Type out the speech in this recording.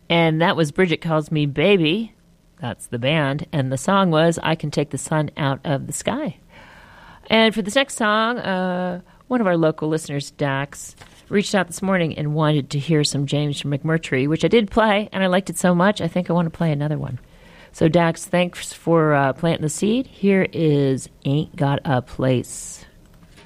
And that was Bridget Calls Me Baby. That's the band. And the song was I Can Take the Sun Out of the Sky. And for this next song, one of our local listeners, Dax, reached out this morning and wanted to hear some James McMurtry, which I did play, and I liked it so much, I think I want to play another one. So, Dax, thanks for planting the seed. Here is Ain't Got a Place.